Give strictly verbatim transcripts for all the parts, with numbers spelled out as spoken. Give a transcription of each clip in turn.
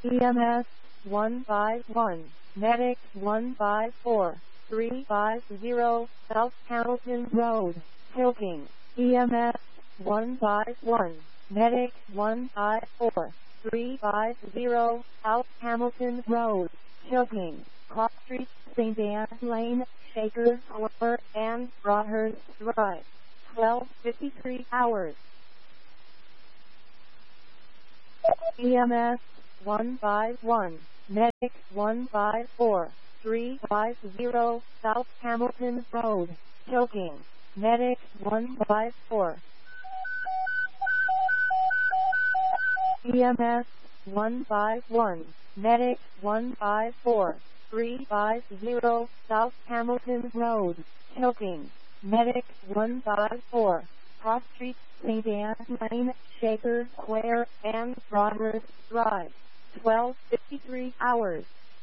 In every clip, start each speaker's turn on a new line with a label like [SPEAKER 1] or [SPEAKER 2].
[SPEAKER 1] E M S one five one, Medic one five four, three five zero, South Hamilton Road, Pilking. E M S one five one, Medic one five four, three five zero, South Hamilton Road, Pilking. Cross Street, Saint Anne Lane, Shaker Court, and Broadhurst Drive. twelve fifty-three hours. E M S one five one, Medic one five four, three five zero, South Hamilton Road, Pilking. Medic one five four. E M S one five one, Medic one five four, three five zero, South Hamilton Road, Pilking. Medic one five four, Cross Street, Saint Anne Lane, Shaker Square, and Broadhurst Drive. twelve fifty-three hours.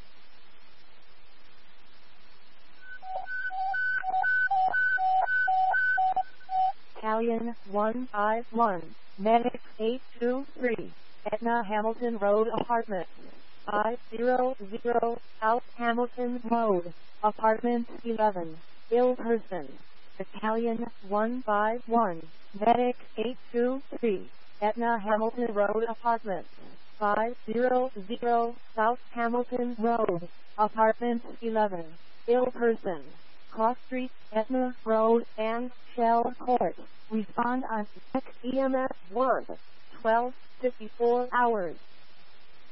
[SPEAKER 1] Italian one five one, Medic eight two three, Etna Hamilton Road Apartments, five hundred, South Hamilton Road, Apartment eleven, ill person. Italian one five one, Medic eight two three, Etna Hamilton Road Apartments, five hundred, South Hamilton Road, Apartment eleven, ill person. Cross Street, Etna Road, and Shell Court. Respond on E M S one, twelve fifty-four hours.